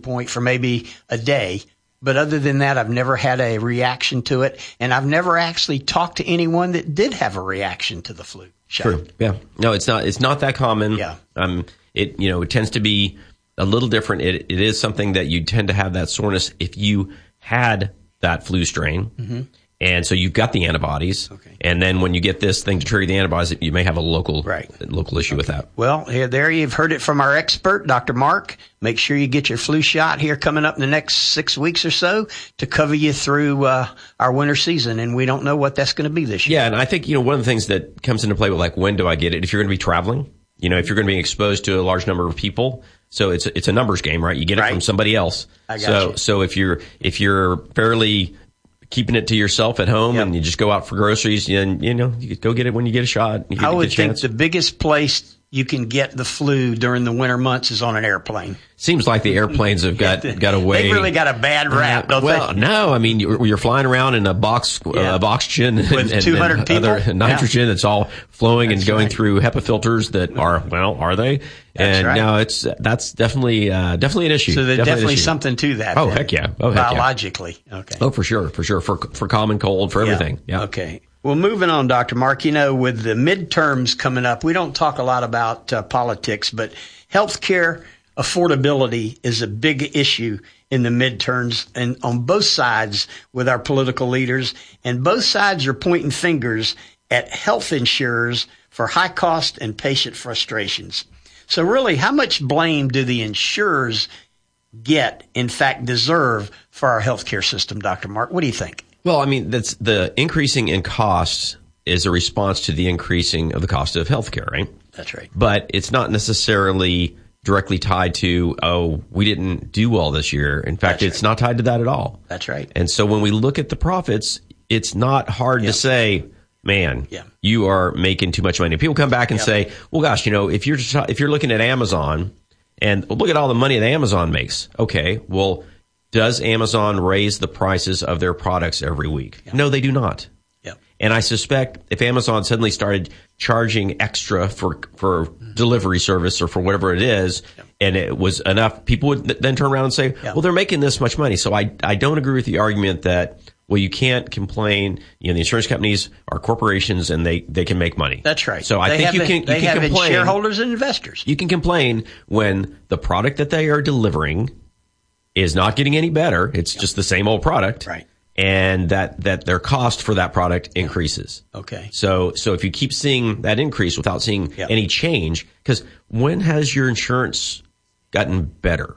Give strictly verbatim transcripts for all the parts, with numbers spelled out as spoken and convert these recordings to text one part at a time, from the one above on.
point for maybe a day. But other than that, I've never had a reaction to it. And I've never actually talked to anyone that did have a reaction to the flu shot. True. Yeah. No, it's not, it's not that common. Yeah. Um, it, you know, it tends to be a little different. It, it is something that you tend to have that soreness if you had that flu strain. Mm-hmm. And so you've got the antibodies. Okay. And then when you get this thing to trigger the antibodies, you may have a local, right. local issue okay. with that. Well, here, there you've heard it from our expert, Doctor Mark. Make sure you get your flu shot here coming up in the next six weeks or so to cover you through uh, our winter season. And we don't know what that's going to be this year. Yeah. And I think, you know, one of the things that comes into play with like, when do I get it? If you're going to be traveling, you know, if you're going to be exposed to a large number of people. So it's, it's a numbers game, right? You get it right. from somebody else. I got so, you. so if you're, if you're fairly keeping it to yourself at home yep. and you just go out for groceries and, you know, you go get it when you get a shot. You get, I would think chance. The biggest place you can get the flu during the winter months is on an airplane. Seems like the airplanes have got, got away. They've really got a bad rap, don't well, they? Well, no. I mean, you're, you're flying around in a box yeah. uh, of oxygen with and, two hundred and people. Other nitrogen yeah. that's all flowing that's and going right. through HEPA filters that are, well, are they? That's and right. no, it's, that's definitely, uh, definitely an issue. So there's definitely, definitely something to that. Oh, then, heck yeah. Oh, heck biologically. yeah. Okay. Oh, for sure. For sure. For, for common cold, for everything. Yeah. yeah. Okay. Well, moving on, Doctor Mark, you know, with the midterms coming up, we don't talk a lot about uh, politics, but healthcare affordability is a big issue in the midterms and on both sides with our political leaders. And both sides are pointing fingers at health insurers for high cost and patient frustrations. So really, how much blame do the insurers get, in fact, deserve for our healthcare system, Doctor Mark? What do you think? Well, I mean, that's the increasing in costs is a response to the increasing of the cost of healthcare, right? That's right. But it's not necessarily directly tied to, oh, we didn't do well this year. In fact, That's it's right. not tied to that at all. That's right. And so when we look at the profits, it's not hard yeah. to say, man, yeah. you are making too much money. People come back and yeah. say, well, gosh, you know, if you're just, if you're looking at Amazon and look at all the money that Amazon makes. Okay, well, does Amazon raise the prices of their products every week? Yeah. No, they do not. Yeah. And I suspect if Amazon suddenly started charging extra for for mm-hmm. delivery service or for whatever it is, yeah. and it was enough, people would then turn around and say, yeah. well, they're making this much money. So I, I don't agree with the argument that, well, you can't complain. You know, the insurance companies are corporations and they, they can make money. That's right. So I they think you a, can, you they can have complain. shareholders and investors. You can complain when the product that they are delivering is not getting any better. It's yep. just the same old product. Right. And that, that their cost for that product increases. Okay. So, so if you keep seeing that increase without seeing yep. any change, because when has your insurance gotten better?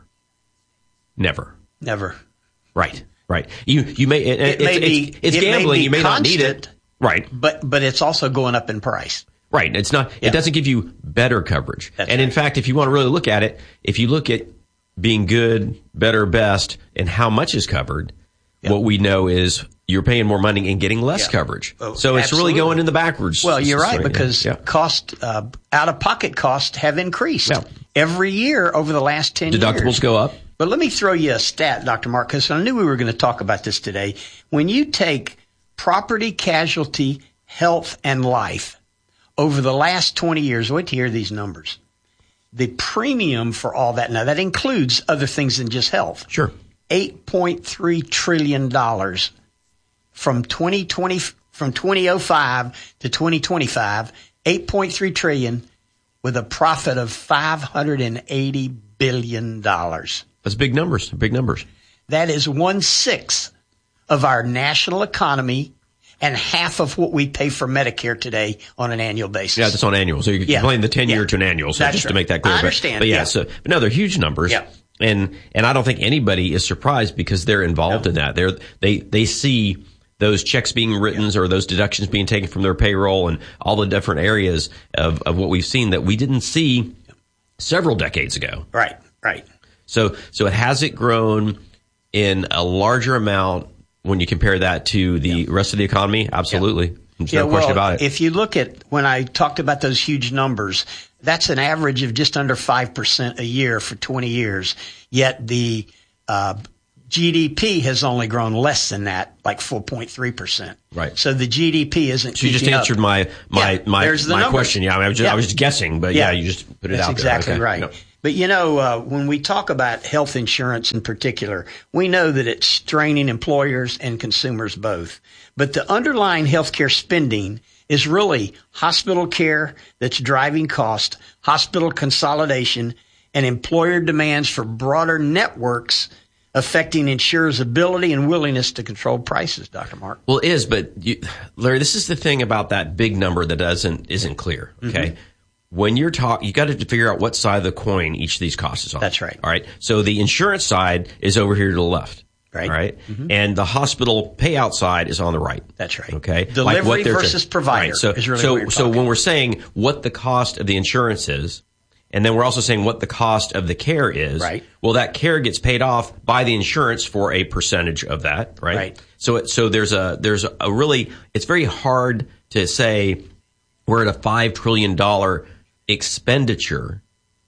Never. Never. Right. Right. You, you may, it, it it's, may be, it's, it's it gambling. May be you may constant, not need it. Right. But, but it's also going up in price. Right. It's not, yep. it doesn't give you better coverage. That's and right. in fact, if you want to really look at it, if you look at being good, better, best, and how much is covered, yep. what we know is you're paying more money and getting less yep. coverage. Oh, so it's absolutely. really going in the backwards. Well, you're right, story. because yeah. cost, uh, out-of-pocket costs have increased yeah. every year over the last ten Deductibles years. go up. But let me throw you a stat, Doctor Mark, because I knew we were going to talk about this today. When you take property, casualty, health, and life over the last twenty years, wait to hear these numbers. The premium for all that, now that includes other things than just health. Sure. eight point three trillion dollars from twenty twenty, from twenty oh five to twenty twenty-five, eight point three trillion dollars with a profit of five hundred eighty billion dollars. That's big numbers, big numbers. That is one-sixth of our national economy and half of what we pay for Medicare today on an annual basis. Yeah, that's on annual. So you're yeah. playing the ten-year yeah. to an annual. So that's just right. to make that clear. I understand. But, but yeah, yeah. so but no, they're huge numbers. Yeah. And and I don't think anybody is surprised because they're involved no. in that. They're they they see those checks being written yeah. or those deductions being taken from their payroll and all the different areas of, of what we've seen that we didn't see several decades ago. Right, right. So so it hasn't grown in a larger amount when you compare that to the yeah. rest of the economy. Absolutely. Yeah. There's yeah, no question well, about it. If you look at when I talked about those huge numbers, that's an average of just under five percent a year for twenty years. Yet the uh, G D P has only grown less than that, like four point three percent. Right. So the G D P isn't So you just keeping answered up. my my yeah, my, there's the my numbers. question. Yeah, I, mean, I was just yeah. I was just guessing, but yeah, yeah you just put it That's out exactly there. Okay. right. No. But, you know, uh, when we talk about health insurance in particular, we know that it's straining employers and consumers both. But the underlying healthcare spending is really hospital care that's driving cost, hospital consolidation, and employer demands for broader networks affecting insurers' ability and willingness to control prices, Doctor Mark. Well, it is, but you, Larry, this is the thing about that big number that doesn't isn't clear. Okay, mm-hmm. When you're talking, you got to figure out what side of the coin each of these costs is on. That's right. All right. So the insurance side is over here to the left. Right. All right. Mm-hmm. And the hospital payout side is on the right. That's right. Okay. Delivery like what versus saying. provider right. So, is really so, what you're so talking. when we're saying what the cost of the insurance is, and then we're also saying what the cost of the care is. Right. Well, that care gets paid off by the insurance for a percentage of that. Right. Right. So, it, so there's a, there's a really, it's very hard to say we're at a five trillion dollars expenditure.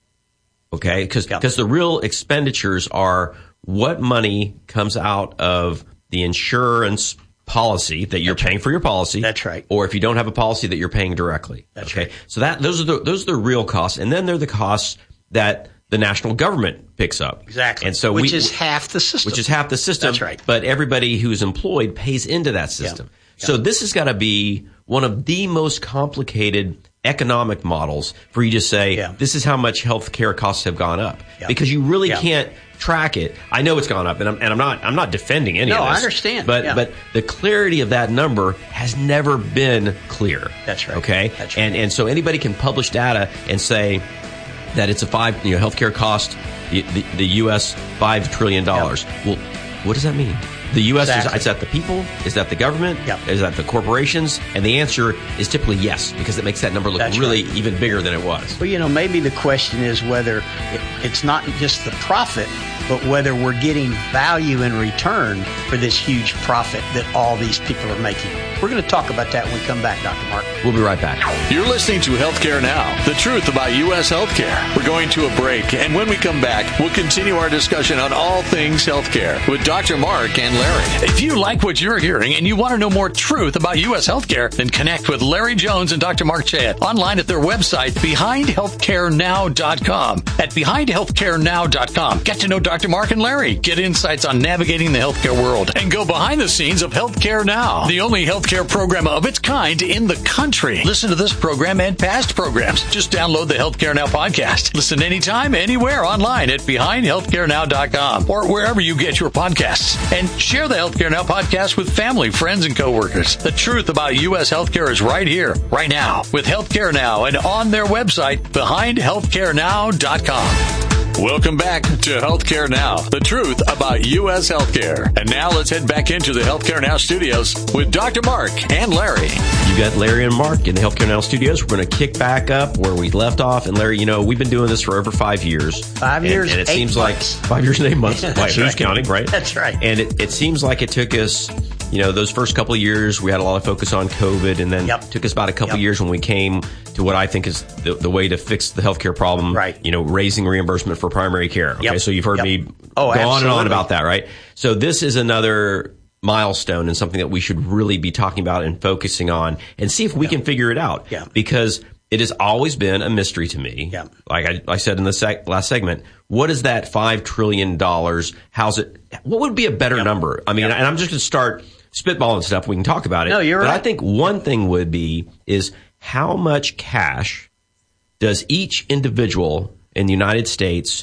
Okay. Because, yep. because the real expenditures are what money comes out of the insurance policy that you're That's paying right. for your policy. That's right. Or if you don't have a policy that you're paying directly. That's okay. right. So that those are the those are the real costs, and then they're the costs that the national government picks up. Exactly. And so which we, is half the system. Which is half the system. That's right. But everybody who's employed pays into that system. Yeah. So yeah. this has got to be one of the most complicated economic models for you to say yeah. this is how much health care costs have gone up, yeah. because you really yeah. can't track it. I know it's gone up, and I'm, and I'm not I'm not defending any no, of this. I understand. But yeah. but the clarity of that number has never been clear. That's right. Okay, That's right. and and so anybody can publish data and say that it's a five you know healthcare cost the the, the U S five trillion dollars. Yep. Well, what does that mean? The U S exactly. is, is that the people? Is that the government? Yep. Is that the corporations? And the answer is typically yes, because it makes that number look That's really right. even bigger than it was. Well, you know, maybe the question is whether it, it's not just the profit, but whether we're getting value in return for this huge profit that all these people are making. We're going to talk about that when we come back, Doctor Mark. We'll be right back. You're listening to Healthcare Now, the truth about U S healthcare. We're going to a break, and when we come back, we'll continue our discussion on all things healthcare with Doctor Mark and Larry. If you like what you're hearing and you want to know more truth about U S healthcare, then connect with Larry Jones and Doctor Mark Chayet online at their website, behind healthcare now dot com. At behind healthcare now dot com, get to know Doctor Mark and Larry, get insights on navigating the healthcare world, and go behind the scenes of Healthcare Now, the only healthcare program of its kind in the country. Listen to this program and past programs. Just download the Healthcare Now podcast. Listen anytime, anywhere online at behind healthcare now dot com or wherever you get your podcasts. And share the Healthcare Now podcast with family, friends, and coworkers. The truth about U S healthcare is right here, right now, with Healthcare Now and on their website, behind healthcare now dot com. Welcome back to Healthcare Now, the truth about U S healthcare. And now let's head back into the Healthcare Now studios with Doctor Mark and Larry. You got Larry and Mark in the Healthcare Now studios. We're going to kick back up where we left off. And Larry, you know, we've been doing this for over five years. Five and, years, and it eight seems months. like five years and eight months. That's Wait, who's right. counting, right? That's right. And it, it seems like it took us, you know, those first couple of years, we had a lot of focus on COVID, and then Yep. it took us about a couple Yep. of years when we came to what I think is the, the way to fix the healthcare problem. Right. You know, raising reimbursement for primary care. Okay. Yep. So you've heard Yep. me Oh, go on and on absolutely. about that, right? So this is another milestone and something that we should really be talking about and focusing on and see if we Yeah. can figure it out. Yeah. Because it has always been a mystery to me. Yeah. Like I, I said in the sec- last segment, what is that five trillion dollars? How's it? What would be a better Yeah. number? I mean, Yeah. and I'm just going to start spitballing stuff. We can talk about it. No, you're but right. I think one thing would be is how much cash does each individual in the United States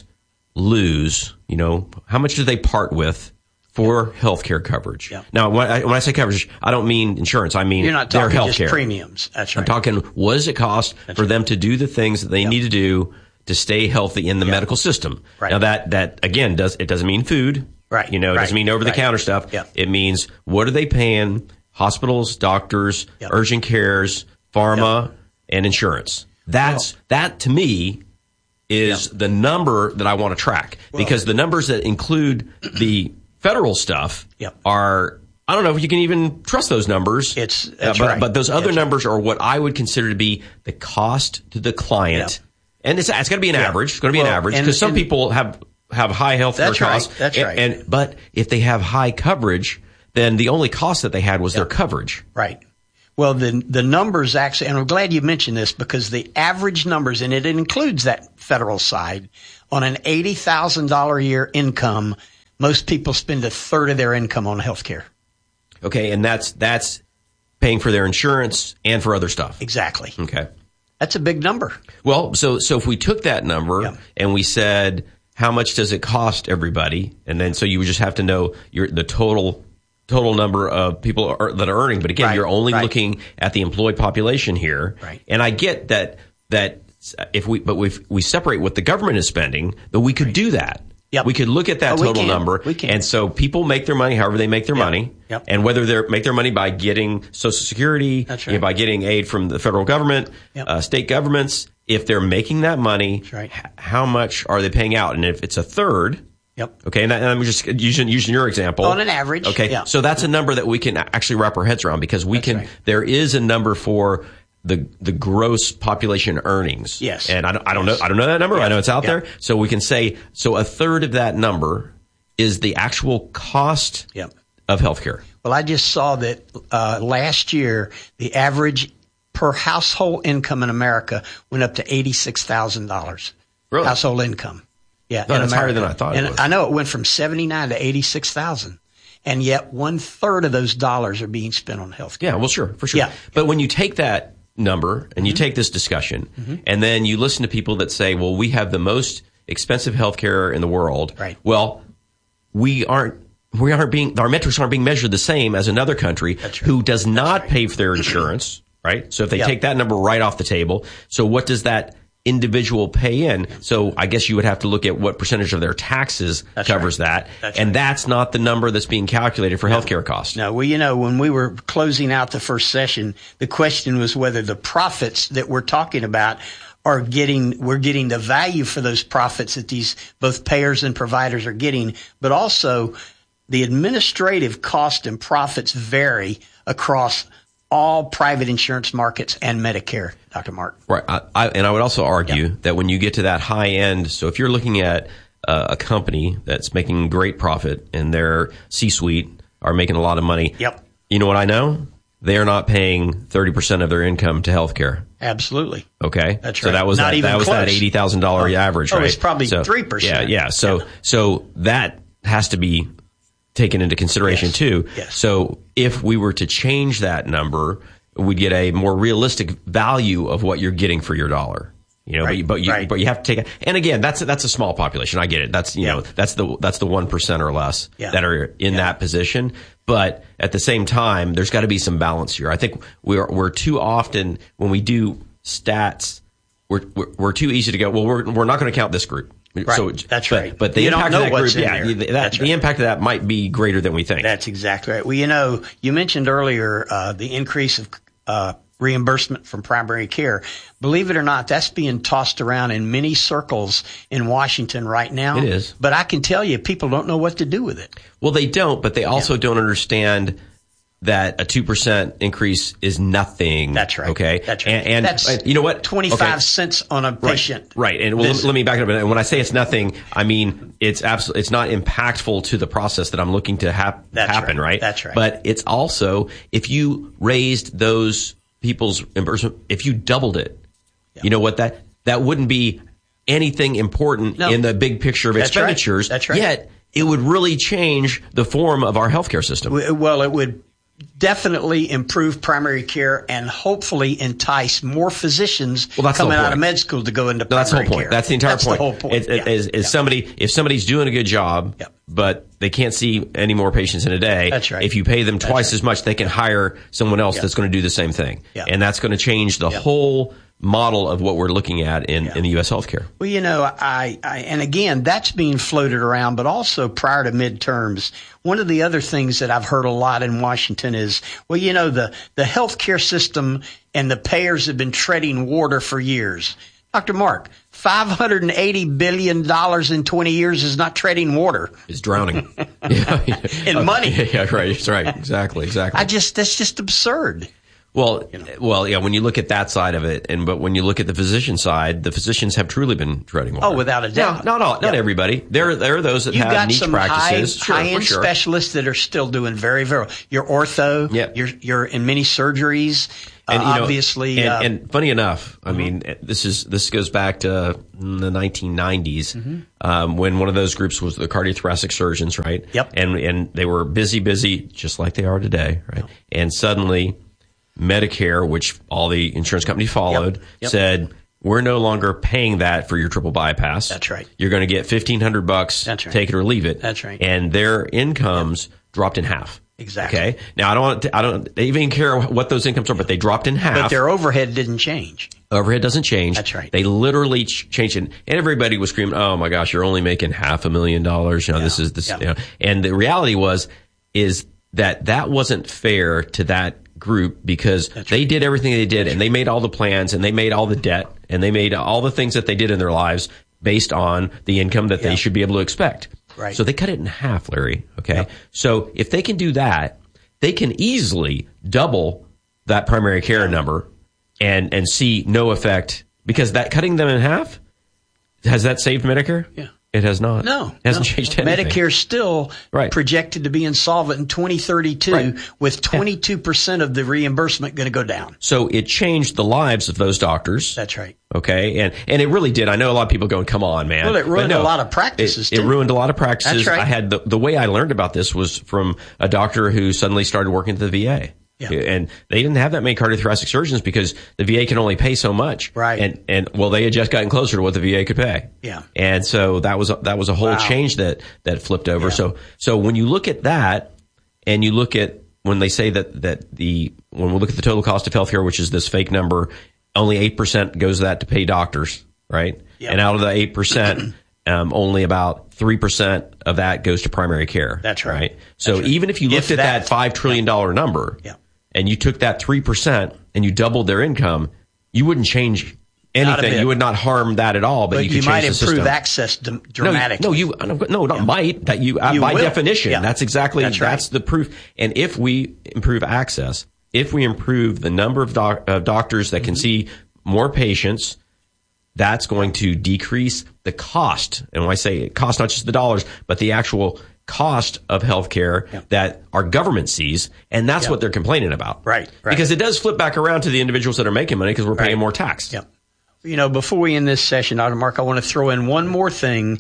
lose? You know, how much do they part with for healthcare coverage? Yeah. Now, when I, when I say coverage, I don't mean insurance. I mean You're not their talking healthcare just premiums. That's right. I'm talking, what does it cost That's for right. them to do the things that they Yep. need to do to stay healthy in the Yep. medical system? Right. Now that, that again, does, it doesn't mean food. Right. You know, it Right. doesn't mean over the Right. counter stuff. Yep. It means what are they paying hospitals, doctors, Yep. urgent cares, pharma, Yep. and insurance. That's, Well, that to me is Yep. the number that I want to track, Well, because the numbers that include the federal stuff Yep. are, I don't know if you can even trust those numbers. It's- Uh, that's but, right. but those other That's numbers are what I would consider to be the cost to the client. Yeah. And it's, it's got to be an Yeah. average. It's going to be Well, an average, and- because some and- people have, have high health care That's right. costs. That's and, right. And, but if they have high coverage, then the only cost that they had was their coverage. Right. Well, the the numbers actually, and I'm glad you mentioned this because the average numbers, and it includes that federal side, on an eighty thousand dollars a year income, most people spend a third of their income on health care. Okay, and that's that's paying for their insurance and for other stuff. Exactly. Okay. That's a big number. Well, so so if we took that number yeah. and we said, how much does it cost everybody? And then so you would just have to know your the total total number of people are, that are earning. But again, right. you're only right. looking at the employed population here. Right. And I get that that if we but if we separate what the government is spending, that we could right. do that. Yep. We could look at that oh, total number. We can. And so people make their money however they make their yep. money. Yep. And whether they make their money by getting Social Security, That's right. you know, by getting aid from the federal government, yep. uh, state governments, if they're making that money, right. h- how much are they paying out? And if it's a third, yep. okay, and, I, and I'm just using using your example. On an average. Okay, yeah. so that's a number that we can actually wrap our heads around because we that's can, right. there is a number for the the gross population earnings. Yes. And I don't, I don't yes. know I don't know that number. Yes. I know it's out yeah. there. So we can say so a third of that number is the actual cost yep. of healthcare. Well, I just saw that uh, last year the average per household income in America went up to eighty-six thousand dollars. Really? Household income. Yeah. No, in that's America. higher than I thought it and was. I know it went from seventy-nine to eighty-six thousand. And yet one third of those dollars are being spent on health care. Yeah, well, sure, for sure. Yeah. But when you take that number and you mm-hmm. take this discussion mm-hmm. and then you listen to people that say, well, we have the most expensive health care in the world. Right. Well, we aren't we aren't being our metrics aren't being measured the same as another country right. who does not right. pay for their insurance, right? So if they yep. take that number right off the table, so what does that individual pay in? So I guess you would have to look at what percentage of their taxes that's covers right. that. That's and right. that's not the number that's being calculated for no. healthcare costs. No, well, you know, when we were closing out the first session, the question was whether the profits that we're talking about are getting, we're getting the value for those profits that these both payers and providers are getting, but also the administrative cost and profits vary across all private insurance markets and Medicare, Doctor Mark. Right. I, I, and I would also argue yeah. that when you get to that high end, so if you're looking at uh, a company that's making great profit and their C-suite are making a lot of money, yep. you know what I know? They're not paying thirty percent of their income to healthcare. Absolutely. Okay. That's so right. that was Not that, even that was close. that eighty thousand dollars oh, average, oh, right? it's probably so, three percent. Yeah, yeah. So, yeah. so that has to be taken into consideration yes. too. Yes. So if we were to change that number, we'd get a more realistic value of what you're getting for your dollar. You know, right. but, you, but you, right. but you have to take it. And again, that's, that's a small population. I get it. That's, you yeah. know, that's the, that's the one percent or less yeah. that are in yeah. that position. But at the same time, there's got to be some balance here. I think we're, we're too often when we do stats, we're, we're, we're too easy to go, well, we're, we're not going to count this group. Right. So, that's but, right. But the you impact don't know of that what's group, in yeah, there. the, that, that's the right. impact of that might be greater than we think. That's exactly right. Well, you know, you mentioned earlier uh, the increase of uh, reimbursement from primary care. Believe it or not, that's being tossed around in many circles in Washington right now. It is. But I can tell you, people don't know what to do with it. Well, they don't, but they also yeah. don't understand that a two percent increase is nothing. That's right. Okay. That's right. And, and that's uh, you know what? twenty-five okay. cents on a patient. Right. right. And well, let me back it up. And when I say it's nothing, I mean, it's absolutely, it's not impactful to the process that I'm looking to hap- That's happen. right. Right. That's right. But it's also, if you raised those people's reimbursement, if you doubled it, yeah. you know what that, that wouldn't be anything important no. in the big picture of That's expenditures. Right. That's right. Yet it would really change the form of our healthcare system. Well, it would definitely improve primary care and hopefully entice more physicians well, that's coming the whole out of point. med school to go into no, primary that's the whole point. care. That's the entire that's point. The whole point. It, it, yeah. is, is yeah. somebody if somebody's doing a good job, yeah. but they can't see any more patients in a day. That's right. If you pay them twice right. as much, they can hire someone else yeah. that's going to do the same thing, yeah. and that's going to change the yeah. whole model of what we're looking at in, yeah. in the U S healthcare. Well, you know, I, I, and again, that's being floated around, but also prior to midterms, one of the other things that I've heard a lot in Washington is, well, you know, the, the healthcare system and the payers have been treading water for years. Doctor Mark, five hundred eighty billion dollars in twenty years is not treading water. It's drowning. yeah. In money. Yeah, yeah, right. That's right. Exactly. Exactly. I just, that's just absurd. Well, you know. well, yeah. When you look at that side of it, and but when you look at the physician side, the physicians have truly been treading water. Oh, without a doubt. Now, not all, not yeah. everybody. There, there are those that You've have got niche some practices, high, sure, high-end for sure. specialists that are still doing very, very well. Your ortho, Yep. you're, you're in many surgeries. And, uh, you know, obviously, and, uh, and funny enough, I mm-hmm. mean, this is this goes back to the nineteen nineties mm-hmm. um, when one of those groups was the cardiothoracic surgeons, right? Yep. And and they were busy, busy, just like they are today, right? Yep. And suddenly, Medicare, which all the insurance companies followed, Yep. Yep. said, we're no longer paying that for your triple bypass. That's right. You're going to get fifteen hundred bucks. That's right. Take it or leave it. That's right. And their incomes yep. dropped in half. Exactly. Okay. Now I don't want to, I don't even care what those incomes are, but they dropped in half. But their overhead didn't change. Overhead doesn't change. That's right. They literally ch- changed it, and everybody was screaming, "Oh my gosh, you're only making half a million dollars." You know, yeah. this is this. Yeah. You know, and the reality was, is that that wasn't fair to that group because That's they right. did everything they did, That's and they made all the plans, and they made all the debt, and they made all the things that they did in their lives based on the income that yeah. they should be able to expect. Right. So they cut it in half, Larry. Okay. Yep. So if they can do that, they can easily double that primary care number and, and see no effect because that cutting them in half, has that saved Medicare? Yeah. It has not. No. It hasn't no. changed anything. Medicare's still right. projected to be insolvent in twenty thirty-two right. with twenty-two percent of the reimbursement going to go down. So it changed the lives of those doctors. That's right. Okay. And, and it really did. I know a lot of people going, come on, man. Well, it ruined no, a lot of practices, it, too. It ruined a lot of practices. That's right. I had the, the way I learned about this was from a doctor who suddenly started working at the V A. Yeah. And they didn't have that many cardiothoracic surgeons because the V A can only pay so much. Right. And, and well, they had just gotten closer to what the V A could pay. Yeah. And so that was, that was a whole Wow. change that, that flipped over. Yeah. So, so when you look at that and you look at when they say that, that the, when we look at the total cost of healthcare, which is this fake number, only eight percent goes to that to pay doctors, right? Yep. And out of the eight percent, um, only about three percent of that goes to primary care. That's right. right? So That's right. even if you looked If at that, that five trillion dollars number yeah. and you took that three percent and you doubled their income, you wouldn't change anything. bit. You would not harm that at all, but, But you could you change might the improve system. access d- dramatically. No, you, no, you, no, not Yeah. might. That you, You by will. definition, Yeah. that's exactly That's that's, right. the proof. And if we improve access, if we improve the number of, doc, of doctors that can mm-hmm. see more patients, that's going to decrease the cost. And when I say cost, not just the dollars, but the actual cost of healthcare yeah. that our government sees, and that's yeah. what they're complaining about. Right, right. Because it does flip back around to the individuals that are making money because we're paying right. more tax. Yep. You know, before we end this session, Doctor Mark, I want to throw in one more thing.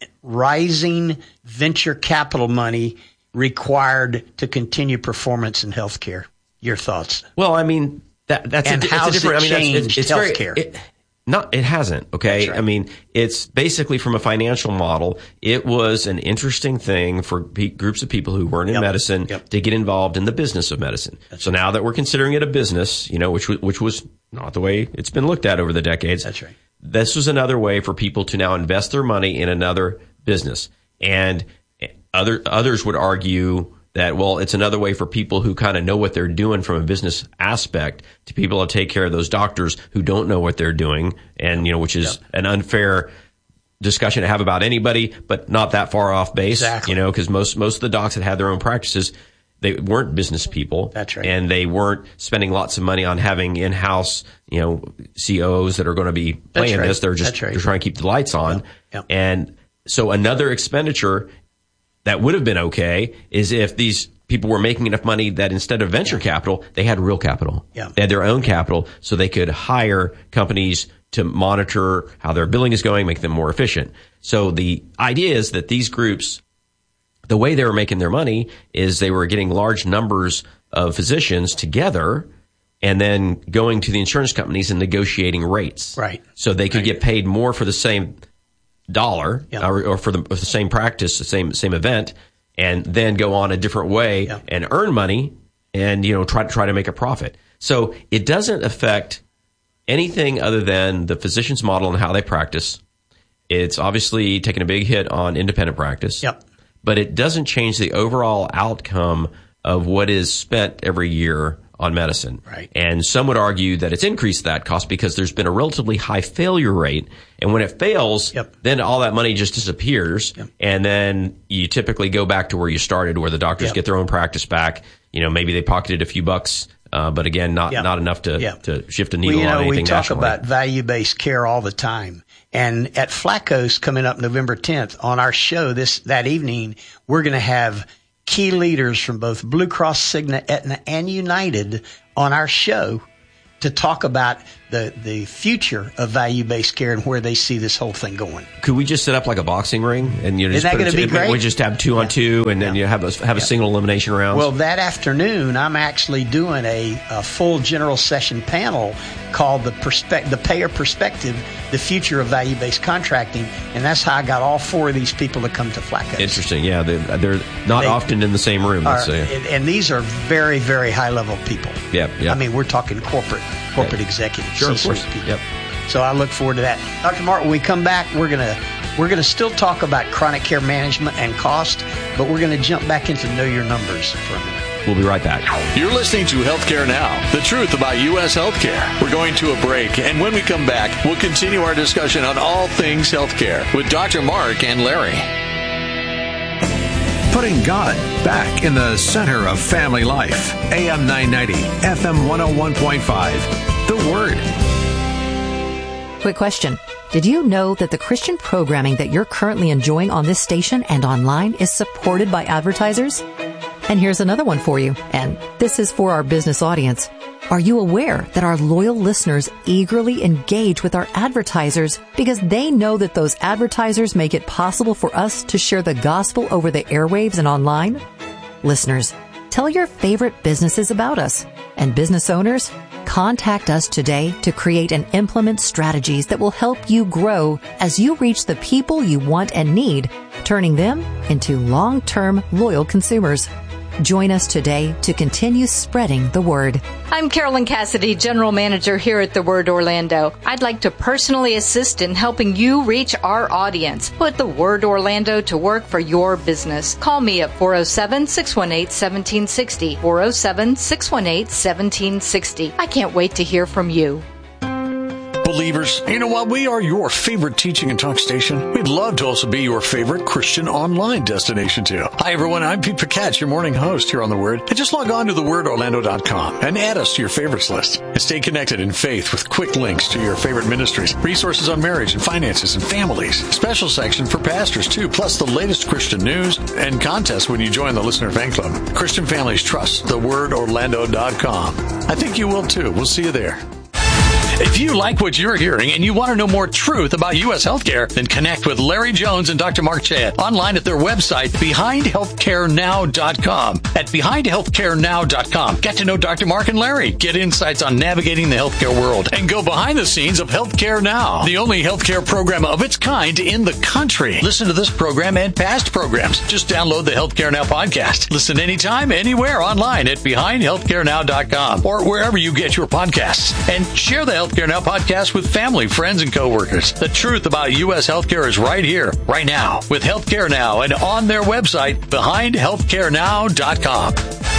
Rising venture capital money required to continue performance in healthcare. Your thoughts? Well, I mean, that, that's and a, how's it's a different. it I mean, that's, changed it's, it's healthcare? Very, it, not, it hasn't. Okay. Right. I mean, it's basically from a financial model. It was an interesting thing for pe- groups of people who weren't in yep. medicine yep. to get involved in the business of medicine. That's so right. now that we're considering it a business, you know, which was, which was not the way it's been looked at over the decades. That's right. This was another way for people to now invest their money in another business. And other, others would argue that, well, it's another way for people who kind of know what they're doing from a business aspect to people to take care of those doctors who don't know what they're doing. And, you know, which is yep. an unfair discussion to have about anybody, but not that far off base, exactly. you know, because most, most of the docs that had their own practices, they weren't business people. That's right. And they weren't spending lots of money on having in-house, you know, C O Os that are going to be playing right. this. They're just, right. they're trying to keep the lights on. Yep. Yep. And so another expenditure that would have been okay is if these people were making enough money that instead of venture yeah. capital, they had real capital. Yeah. They had their own capital so they could hire companies to monitor how their billing is going, make them more efficient. So the idea is that these groups, the way they were making their money is they were getting large numbers of physicians together and then going to the insurance companies and negotiating rates. Right. So they could right. get paid more for the same dollar yeah. or, or for the, for the same practice, the same same event, and then go on a different way yeah. and earn money and, you know, try to try to make a profit. So it doesn't affect anything other than the physician's model and how they practice. It's obviously taking a big hit on independent practice. Yep. But it doesn't change the overall outcome of what is spent every year on medicine. Right. And some would argue that it's increased that cost because there's been a relatively high failure rate. And when it fails, yep. then all that money just disappears. Yep. And then you typically go back to where you started, where the doctors yep. get their own practice back. You know, maybe they pocketed a few bucks Uh, but again, not yeah. not enough to yeah. to shift a needle well, you know, on anything we talk nationally. about value-based care all the time. And at Flacco's coming up November tenth on our show this that evening, we're going to have key leaders from both Blue Cross, Cigna, Aetna, and United on our show to talk about the, the future of value-based care and where they see this whole thing going. Could we just set up like a boxing ring and you know, just Isn't that put gonna it, be great? We just have two on Yeah. two, and then Yeah. you have a, have a Yeah. single elimination round. Well, that afternoon, I'm actually doing a, a full general session panel called the Perspe- the Payer Perspective, the Future of Value-Based Contracting, and that's how I got all four of these people to come to Flacco's. Interesting. Yeah, they're, they're not They often in the same room. Are, Let's say. and, and these are very, very high-level people. Yep, yep. I mean, we're talking corporate corporate Yep. executives. Sure, of C-suite course. people. Yep. So I look forward to that. Doctor Mark, when we come back, we're gonna we're gonna still talk about chronic care management and cost, but we're gonna jump back into know your numbers for a minute. We'll be right back. You're listening to Healthcare Now, the truth about U S healthcare. We're going to a break, and when we come back, we'll continue our discussion on all things healthcare with Doctor Mark and Larry. Putting God back in the center of family life. A M nine ninety, F M one oh one point five. The Word. Quick question. Did you know that the Christian programming that you're currently enjoying on this station and online is supported by advertisers? And here's another one for you, and this is for our business audience. Are you aware that our loyal listeners eagerly engage with our advertisers because they know that those advertisers make it possible for us to share the gospel over the airwaves and online? Listeners, tell your favorite businesses about us. And business owners, contact us today to create and implement strategies that will help you grow as you reach the people you want and need, turning them into long-term loyal consumers. Join us today to continue spreading the word. I'm Carolyn Cassidy, General Manager here at The Word Orlando. I'd like to personally assist in helping you reach our audience. Put The Word Orlando to work for your business. Call me at four oh seven, six one eight, one seven six oh, four oh seven, six one eight, one seven six oh. I can't wait to hear from you. Believers, you know what? We are your favorite teaching and talk station. We'd love to also be your favorite Christian online destination too. Hi everyone, I'm Pete Picatch, your morning host here on The Word. And just log on to the word orlando dot com and add us to your favorites list. And stay connected in faith with quick links to your favorite ministries, resources on marriage and finances and families, special section for pastors too, plus the latest Christian news and contests when you join the Listener Fan Club. Christian Families Trust, the word orlando dot com. I think you will too. We'll see you there. If you like what you're hearing and you want to know more truth about U S healthcare, then connect with Larry Jones and Doctor Mark Chad online at their website, behind healthcare now dot com. At behind healthcare now dot com, get to know Doctor Mark and Larry, get insights on navigating the healthcare world, and go behind the scenes of Healthcare Now, the only healthcare program of its kind in the country. Listen to this program and past programs. Just download the Healthcare Now podcast. Listen anytime, anywhere online at behind healthcare now dot com or wherever you get your podcasts. And share the Healthcare Now podcast with family, friends, and coworkers. The truth about U S healthcare is right here, right now, with Healthcare Now and on their website, behind healthcare now dot com.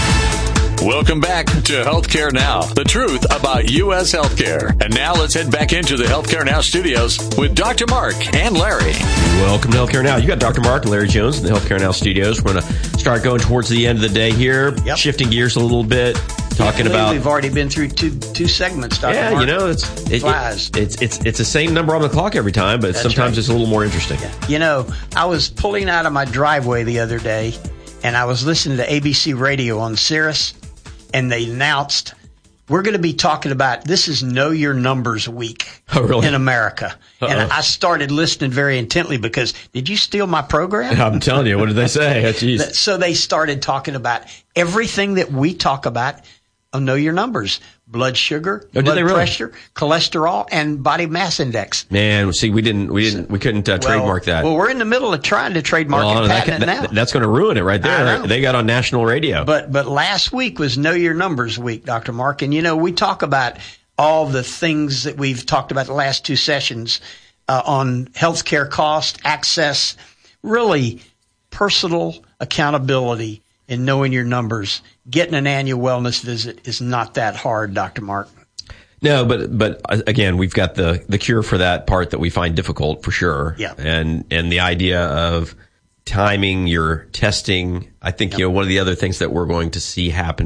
Welcome back to Healthcare Now, the truth about U S healthcare. And now let's head back into the Healthcare Now studios with Doctor Mark and Larry. Welcome to Healthcare Now. You got Doctor Mark and Larry Jones in the Healthcare Now studios. We're going to start going towards the end of the day here, Yep. shifting gears a little bit, talking I believe about. we've already been through two two segments, Doctor Yeah, Mark. you know, it's it, Flies. it, it's it's it's the same number on the clock every time, but That's sometimes right. it's a little more interesting. You know, I was pulling out of my driveway the other day, and I was listening to A B C Radio on Sirius, and they announced, we're going to be talking about, this is Know Your Numbers Week Oh, really? in America. Uh-oh. And I started listening very intently because, did you steal my program? I'm telling you, what did they say? Oh, jeez. So they started talking about everything that we talk about on Know Your Numbers. Blood sugar, Oh, did blood they really? pressure, cholesterol, and body mass index. Man, see, we didn't, we didn't, we couldn't uh, Well- trademark that. Well, we're in the middle of trying to trademark Well, and that patent can- it now. that- that's going to ruin it right I there. know. They got on national radio. But but last week was Know Your Numbers Week, Doctor Mark. And, you know, we talk about all the things that we've talked about the last two sessions uh, on healthcare cost, access, really personal accountability in knowing your numbers. Getting an annual wellness visit is not that hard, Doctor Mark. No, but but uh, again, we've got the the cure for that part that we find difficult for sure. Yeah. And and the idea of timing your testing, I think, you know, one of the other things that we're going to see happening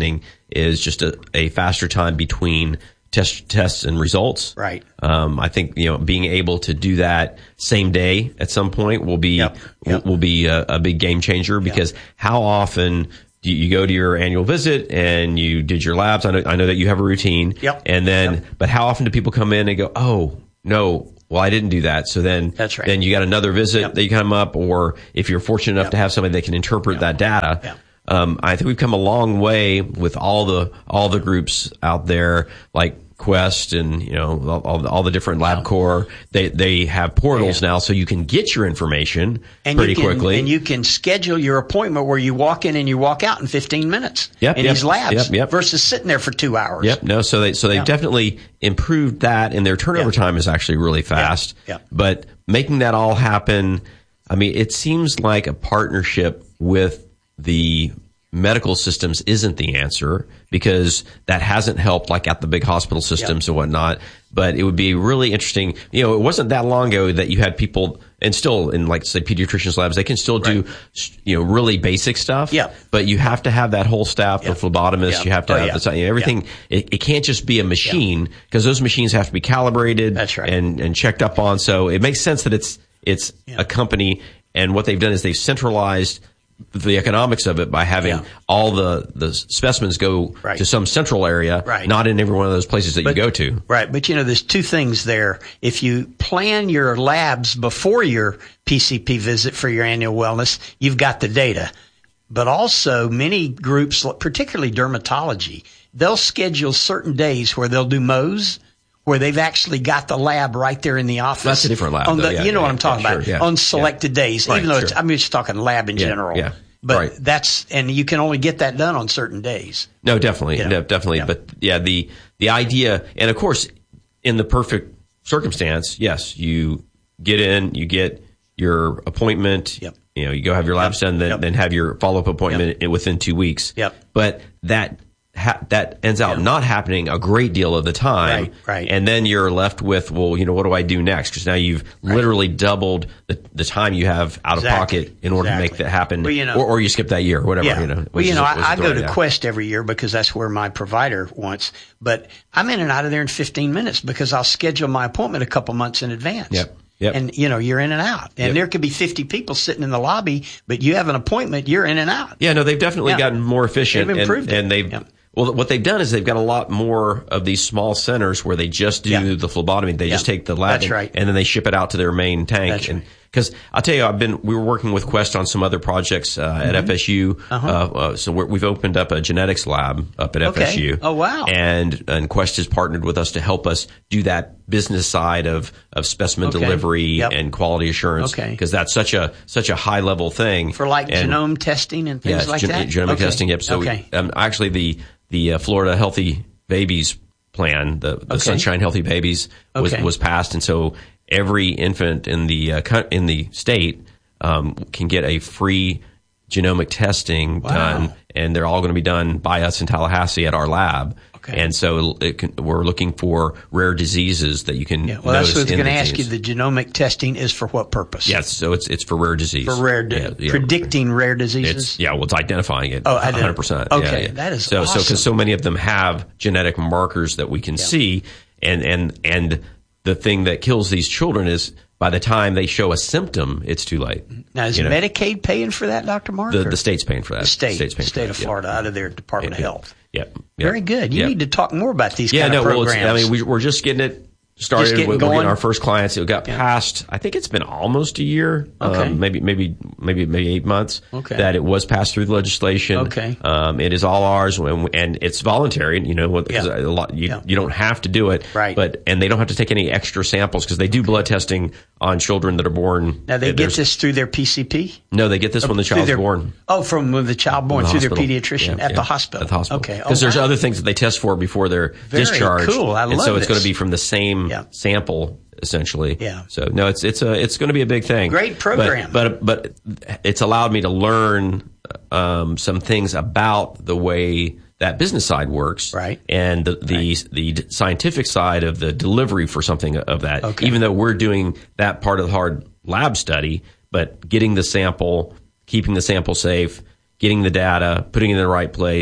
is just a, a faster time between test, tests and results. Right. Um, I think, you know, being able to do that same day at some point will be, Yep. Yep. will be a, a big game changer, because yep. how often do you go to your annual visit and you did your labs? I know, I know that you have a routine. Yep. And then, yep. but how often do people come in and go, oh, no, well, I didn't do that. So then, That's right. then you got another visit yep. that you come up, or if you're fortunate enough yep. to have somebody that can interpret yep. that data. Yep. Um, I think we've come a long way with all the, all the groups out there, like Quest and, you know, all, all, all the different LabCorp. They, they have portals yeah. now, so you can get your information and pretty you can, quickly. And you can schedule your appointment where you walk in and you walk out in fifteen minutes yep, in yep, these labs yep, yep. versus sitting there for two hours. Yep. No, so they, so they've yep. definitely improved that, and their turnover yep. time is actually really fast. Yep. Yep. But making that all happen, I mean, it seems like a partnership with the medical systems isn't the answer, because that hasn't helped, like at the big hospital systems yep. and whatnot. But it would be really interesting. You know, it wasn't that long ago that you had people, and still in, like, say, pediatricians' labs, they can still do, right. you know, really basic stuff. Yeah. But you have to have that whole staff, yep. the phlebotomist. Yep. You have to oh, have yeah. the, you know, everything. Yeah. It, it can't just be a machine, because those machines have to be calibrated. That's right. and, and checked up on. So it makes sense that it's it's yeah. a company, and what they've done is they've centralized the economics of it by having yeah. all the, the specimens go right. to some central area, right. not in every one of those places that but, you go to. Right. But, you know, there's two things there. If you plan your labs before your P C P visit for your annual wellness, you've got the data. But also many groups, particularly dermatology, they'll schedule certain days where they'll do M O S, where they've actually got the lab right there in the office. That's a different lab. On the, though, yeah, you know yeah, what I'm talking yeah, about. Sure, yeah, on selected yeah. days, Right, even though sure. it's, I'm just talking lab in yeah, general. Yeah. But right. that's, and you can only get that done on certain days. No, definitely. You know? No, definitely. Yeah. But yeah, the, the idea, and of course, in the perfect circumstance, yes, you get in, you get your appointment, yep. you know, you go have your labs done, then, yep. then have your follow-up appointment yep. within two weeks. Yep. But that, Ha- that ends out yeah. not happening a great deal of the time. Right, right. And then you're left with, well, you know, what do I do next? Because now you've right. literally doubled the, the time you have out exactly. of pocket in order exactly. to make that happen. Well, you know, or, or you skip that year, whatever. Yeah. You know, well, you know, is, I, I go to yeah. Quest every year because that's where my provider wants. But I'm in and out of there in fifteen minutes because I'll schedule my appointment a couple months in advance. Yep. Yep. And, you know, you're in and out. And yep. there could be fifty people sitting in the lobby, but you have an appointment, you're in and out. Yeah, no, they've definitely yeah. gotten more efficient. They've improved and, it. and they've, yep. well, what they've done is they've got a lot more of these small centers where they just do yeah. the phlebotomy. They yeah. just take the lab That's and, right. and then they ship it out to their main tank. That's and, right. Because I'll tell you, I've been we were working with Quest on some other projects uh, mm-hmm. at F S U. Uh-huh. Uh, uh, so we're, we've opened up a genetics lab up at okay. F S U. Oh wow! And and Quest has partnered with us to help us do that business side of of specimen okay. delivery yep. and quality assurance. Okay. Because that's such a such a high level thing for like and, genome testing and things yeah, like gen- that. Genomic okay. testing. Yep. So okay. we, um, actually the the uh, Florida Healthy Babies plan, the, the okay. Sunshine Healthy Babies, was okay. was passed, and so every infant in the uh, in the state um, can get a free genomic testing wow. done, and they're all going to be done by us in Tallahassee at our lab. Okay. And so it can, we're looking for rare diseases that you can. Yeah, well, that's what I was in going to the ask you. genes. The genomic testing is for what purpose? Yes, so it's it's for rare disease. For rare, di- yeah, yeah. predicting rare diseases. It's, yeah, well, it's identifying it. Oh, one hundred percent. Okay, yeah, yeah. that is so awesome. so because so many of them have genetic markers that we can yeah. see, and and and the thing that kills these children is by the time they show a symptom, it's too late. Now, is you know? Medicaid paying for that, Doctor Mark? The, the state's paying for that. The state, state's paying the state for of that. Florida, yeah. out of their Department yeah, of Health. Yep. Yep. Very good. You yep. need to talk more about these yeah, kind no, of well, programs. it's, I mean, we, we're just getting it started. Just getting we're, we're going? getting our first clients. It got yeah. passed. I think it's been almost a year. Okay. Um, maybe, maybe, maybe, maybe eight months. Okay. That it was passed through the legislation. Okay. Um, it is all ours, and, and it's voluntary. You know, because Yeah. a lot you Yeah. you don't have to do it. Right. But and they don't have to take any extra samples because they do blood testing on children that are born. Now, they get There's- this through their P C P? No, they get this when the Through child's their- born. Oh, from when the child born, In the through hospital. their pediatrician Yeah, at yeah. the hospital? At the hospital. Okay. Because Oh, there's wow. other things that they test for before they're Very discharged. cool. I and love so it's going this. to be from the same Yeah. sample, essentially. Yeah. So no, it's it's a it's going to be a big thing. Great program. But but, but it's allowed me to learn um, some things about the way that business side works, Right. And the the, Right. the scientific side of the delivery for something of that. Okay. Even though we're doing that part of the hard lab study, but getting the sample, keeping the sample safe, getting the data, putting it in the right place,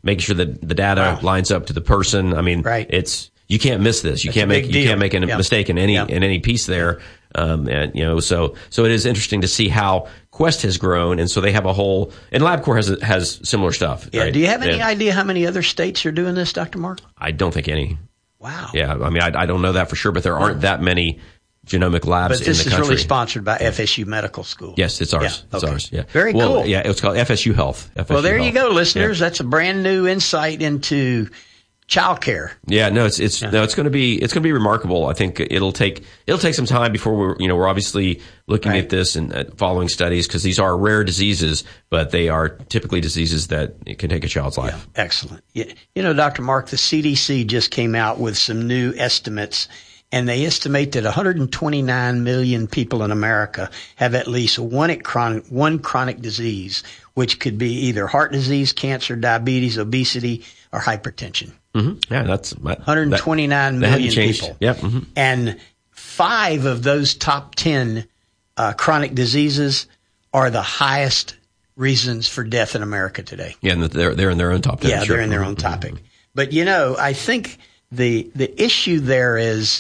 making sure that the data wow. lines up to the person. I mean, right. it's, you can't miss this. You That's can't make, you can't make a yeah. mistake in any, yeah. in any piece there. Um, and, you know, so, so it is interesting to see how Quest has grown. And so they have a whole, and LabCorp has, has similar stuff. Yeah. Right? Do you have any and idea how many other states are doing this, Doctor Mark? I don't think any. Wow. Yeah. I mean, I, I don't know that for sure, but there aren't that many genomic labs in the country. But this is really sponsored by F S U Medical School. Yes, it's ours. Yeah, it's okay. ours. Yeah. Very well, cool. Yeah, it's called F S U Health. F S U well, there Health. you go, listeners. Yeah. That's a brand new insight into childcare. Yeah, no, it's it's yeah. no, it's going to be it's going to be remarkable. I think it'll take it'll take some time before we're you know we're obviously looking right. at this and uh, following studies because these are rare diseases, but they are typically diseases that it can take a child's life. Yeah, excellent. You, you know, Doctor Mark, the C D C just came out with some new estimates. And they estimate that one hundred twenty-nine million people in America have at least one chronic, one chronic disease, which could be either heart disease, cancer, diabetes, obesity, or hypertension. Mm-hmm. Yeah, that's one hundred twenty-nine that, million that people. Yep. Mm-hmm. And five of those top ten uh, chronic diseases are the highest reasons for death in America today. Yeah, and they're they're in their own top ten. Yeah, sure. they're in their own topic. Mm-hmm. But you know, I think the the issue there is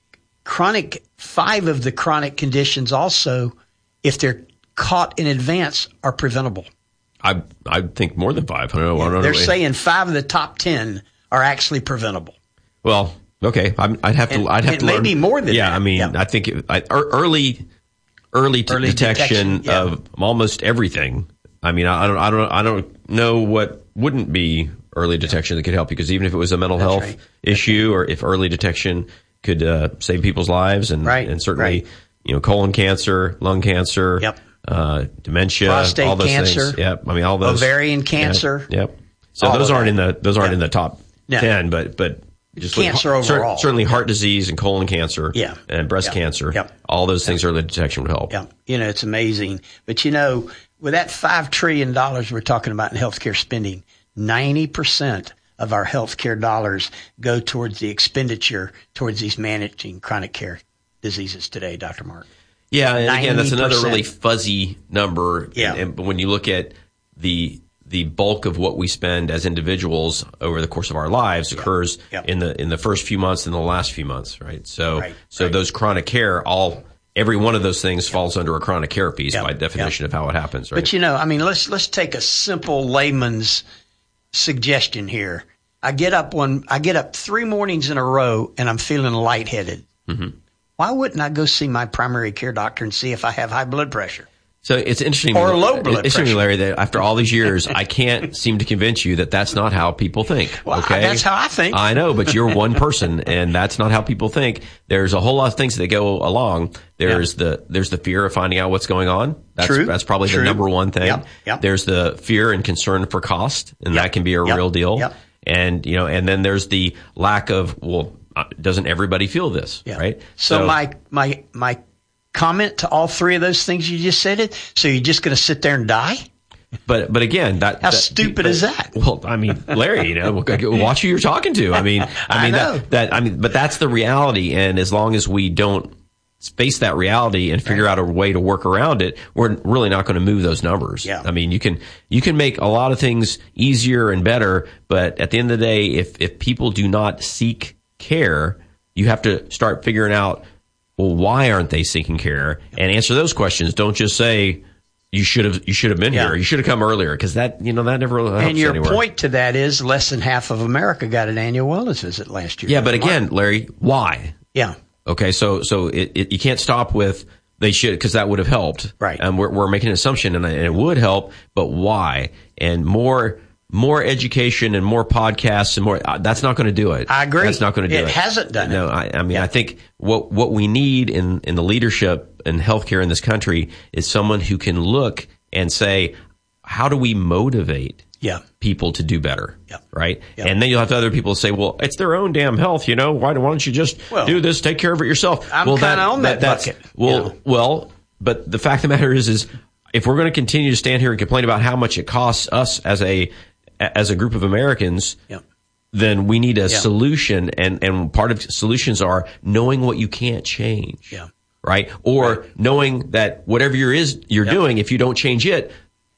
chronic. Five of the chronic conditions also, if they're caught in advance, are preventable. I I think more than five. I don't know. Yeah, I don't they're know. saying five of the top ten are actually preventable. Well, okay, I'm, I'd have to. And, I'd have and to learn. Maybe more than yeah, that. I mean, yeah. I think it, I, early, early, t- early detection, detection yeah. of almost everything. I mean, I don't, I don't, I don't know what wouldn't be early detection that could help you because even if it was a mental That's health right. issue, or if early detection could uh, save people's lives, and right. and certainly, right. you know, colon cancer, lung cancer, yep. uh, dementia, prostate all those cancer, things. Yep. I mean, all those ovarian cancer. Yep. yep. So all those aren't that. in the those aren't yeah. in the top no. ten, but but. Just cancer like, overall. Cer- certainly heart disease and colon cancer yeah. and breast yep. cancer. Yep. All those things yep. early detection would help. Yeah. You know, it's amazing. But, you know, with that five trillion dollars we're talking about in healthcare spending, ninety percent of our healthcare dollars go towards the expenditure towards these managing chronic care diseases today, Doctor Mark. Yeah, and again, that's another really ninety percent. fuzzy number. Yeah. And, and when you look at the the bulk of what we spend as individuals over the course of our lives Yep. occurs Yep. in the in the first few months and the last few months, right? So right. so right. those chronic care, all every one of those things Yep. falls under a chronic care piece Yep. by definition Yep. of how it happens, right? But, you know, I mean, let's let's take a simple layman's suggestion here. I get up one I get up three mornings in a row and I'm feeling lightheaded. Mm-hmm. Why wouldn't I go see my primary care doctor and see if I have high blood pressure? So it's interesting, or low blood it's interesting, pressure. Larry, that after all these years, I can't seem to convince you that that's not how people think. Well, okay, that's how I think. I know, but you're one person, and that's not how people think. There's a whole lot of things that go along. There's yeah. the there's the fear of finding out what's going on. That's, True. That's probably True. the number one thing. Yep. Yep. There's the fear and concern for cost, and yep. that can be a yep. real deal. Yep. And you know, and then there's the lack of well, doesn't everybody feel this? Yeah. Right. So, so my my my. comment to all three of those things you just said it. So you're just going to sit there and die? But but again, that how that, stupid but, is that? Well, I mean, Larry, you know, watch who you're talking to. I mean, I I mean know. that that I mean, but that's the reality. And as long as we don't face that reality and figure right. out a way to work around it, we're really not going to move those numbers. Yeah. I mean, you can you can make a lot of things easier and better, but at the end of the day, if if people do not seek care, you have to start figuring out, well, why aren't they seeking care? And answer those questions. Don't just say you should have you should have been yeah. here. You should have come earlier, because that you know that never helps And your anywhere. point to that is less than half of America got an annual wellness visit last year. Yeah, but again, Larry, why? Yeah. Okay, so so it, it, you can't stop with they should, because that would have helped. Right. And we're we're making an assumption, and it would help, but why? And more. More education and more podcasts and more. Uh, that's not going to do it. I agree. That's not going to do it. It hasn't done no, it. No, I, I mean, yeah. I think what what we need in in the leadership and healthcare in this country is someone who can look and say, how do we motivate yeah. people to do better? Yeah. Right. Yeah. And then you'll have other people say, well, it's their own damn health. You know, why, why don't you just well, do this? Take care of it yourself. I'm well, kind of on that, that bucket. Well, you know? well, but the fact of the matter is, is if we're going to continue to stand here and complain about how much it costs us as a as a group of Americans, yep. then we need a yep. solution. And, and part of solutions are knowing what you can't change. Yeah. Right. Or right. knowing that whatever you're is, you're yep. doing, if you don't change it,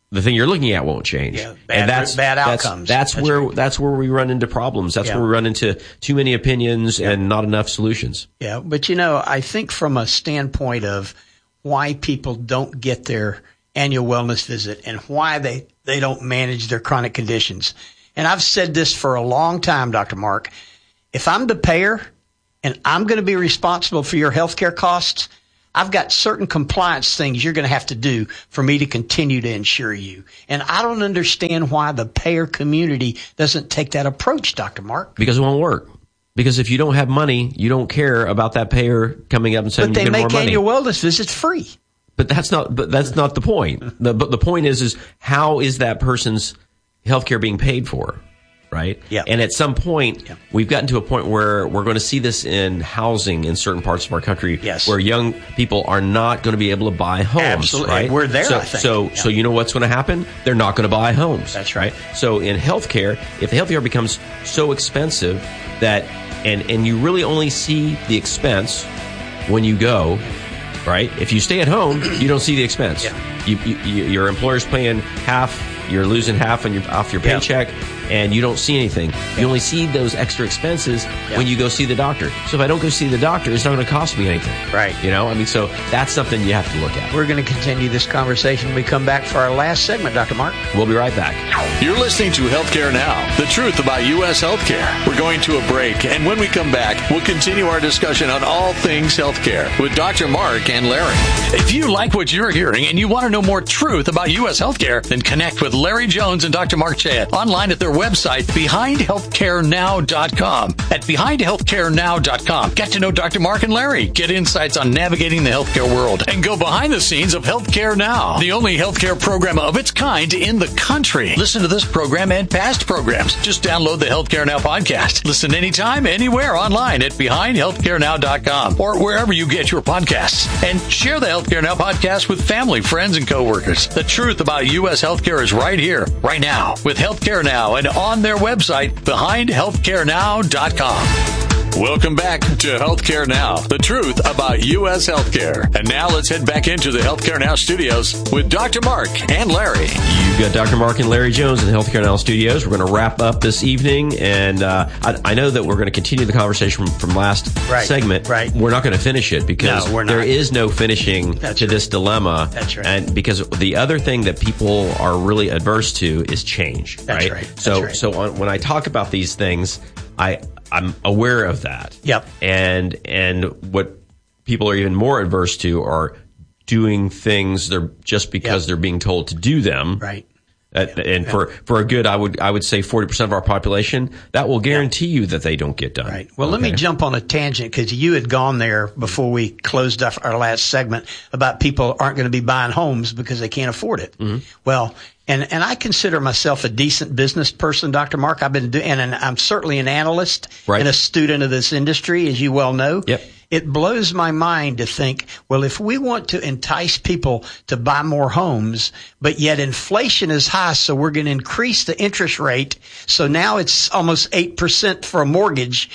the thing you're looking at won't change. Yeah, bad, and that's bad that's, outcomes. That's, that's where right. that's where we run into problems. That's yeah. where we run into too many opinions yeah. and not enough solutions. Yeah, but you know, I think from a standpoint of why people don't get their annual wellness visit and why they, they don't manage their chronic conditions. And I've said this for a long time, Doctor Mark. If I'm the payer and I'm going to be responsible for your health care costs, I've got certain compliance things you're going to have to do for me to continue to insure you. And I don't understand why the payer community doesn't take that approach, Doctor Mark. Because it won't work. Because if you don't have money, you don't care about that payer coming up and saying, but they you get make more money. annual wellness visits free. But that's not. But that's not the point. The but the point is, is how is that person's healthcare being paid for, right? Yeah. And at some point, yeah. we've gotten to a point where we're going to see this in housing in certain parts of our country, yes. where young people are not going to be able to buy homes. Absolutely. Right? We're there. So, I think. so, yeah. so you know what's going to happen? They're not going to buy homes. That's right. So in healthcare, if the healthcare becomes so expensive that and and you really only see the expense when you go. Right? If you stay at home, you don't see the expense. Yeah. You, you, your employer's paying half, you're losing half on your, off your paycheck, yeah. and you don't see anything. Yeah. You only see those extra expenses yeah. when you go see the doctor. So if I don't go see the doctor, it's not going to cost me anything. Right. You know, I mean, so that's something you have to look at. We're going to continue this conversation when we come back for our last segment, Doctor Mark. We'll be right back. You're listening to Healthcare Now, the truth about U S healthcare. We're going to a break, and when we come back, we'll continue our discussion on all things healthcare with Doctor Mark and Larry. If you like what you're hearing and you want to know more truth about U S healthcare, then connect with Larry Jones and Doctor Mark Chayet online at their website, behind healthcare now dot com. At behind healthcare now dot com, get to know Doctor Mark and Larry, get insights on navigating the healthcare world, and go behind the scenes of Healthcare Now, the only healthcare program of its kind in the country. Listen to this program and past programs. Just download the Healthcare Now podcast. Listen anytime, anywhere online at behind healthcare now dot com or wherever you get your podcasts. And share the Healthcare Now podcast with family, friends, and coworkers. The truth about U S healthcare is right here, right now, with Healthcare Now and on their website, behind healthcare now dot com. Welcome back to Healthcare Now, the truth about U S healthcare. And now let's head back into the Healthcare Now studios with Doctor Mark and Larry. You've got Doctor Mark and Larry Jones in the Healthcare Now studios. We're going to wrap up this evening, and uh, I, I know that we're going to continue the conversation from, from last right, segment. Right. We're not going to finish it because no, we're not. there is no finishing That's to right. this dilemma. That's right. And because the other thing that people are really adverse to is change. That's right. right. That's so right. so on, when I talk about these things, I I'm aware of that. Yep. And and what people are even more adverse to are doing things they're just because yep. they're being told to do them. Right. Uh, yeah. And yeah. for, for a good, I would I would say forty percent of our population, that will guarantee yeah. you that they don't get done. Right. Well, okay. let me jump on a tangent because you had gone there before we closed off our last segment about people aren't going to be buying homes because they can't afford it. Mm-hmm. Well, and and I consider myself a decent business person, Doctor Mark. I've been doing, and I'm certainly an analyst right. and a student of this industry, as you well know. Yep. It blows my mind to think, well, if we want to entice people to buy more homes, but yet inflation is high, so we're going to increase the interest rate. So now it's almost eight percent for a mortgage.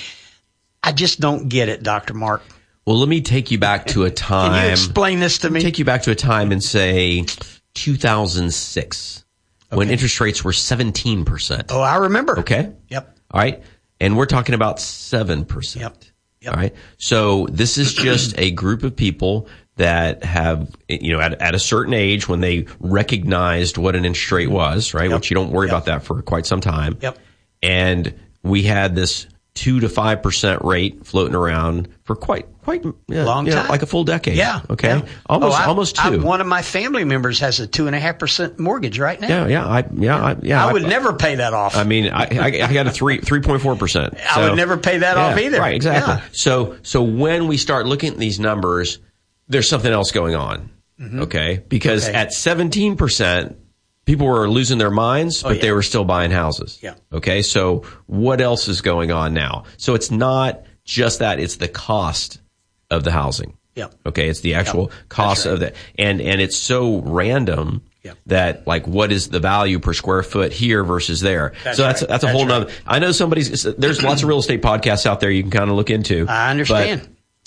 I just don't get it, Doctor Mark. Well, let me take you back to a time. Can you explain this to me? Take you back to a time in, say, two thousand six, okay. when interest rates were seventeen percent. Oh, I remember. Okay. Yep. All right. And we're talking about seven percent. Yep. Yep. All right. So this is just a group of people that have, you know, at, at a certain age when they recognized what an interest rate was, right? Yep. Which you don't worry yep. about that for quite some time. Yep. And we had this two to five percent rate floating around for quite, quite yeah, long you know, time, like a full decade. Yeah. Okay. Yeah. Almost, oh, I, almost two. I, one of my family members has a two and a half percent mortgage right now. Yeah. Yeah. I, yeah. I, yeah. I would I, never pay that off. I mean, I, I, I got a three, three point four percent. I would never pay that yeah, off either. Right. Exactly. Yeah. So, so when we start looking at these numbers, there's something else going on. Mm-hmm. Okay. Because okay. at seventeen percent, people were losing their minds, oh, but yeah. they were still buying houses. Yeah. Okay. So what else is going on now? So it's not just that, it's the cost of the housing. Yeah. Okay. It's the actual yep. cost right. of the, and, and it's so random yep. that like, what is the value per square foot here versus there? That's so that's, right. that's a that's whole right. nother, I know somebody's, there's lots of real estate podcasts out there you can kind of look into. I understand. But,